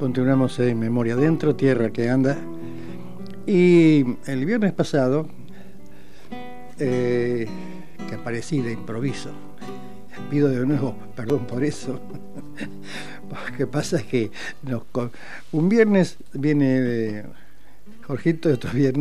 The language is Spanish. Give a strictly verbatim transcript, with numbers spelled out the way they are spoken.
Continuamos en Memoria Adentro, Tierra que Anda. Y el viernes pasado, eh, que aparecí de improviso, pido de nuevo perdón por eso. Lo que pasa es que nos, un viernes viene Jorgito y otro viernes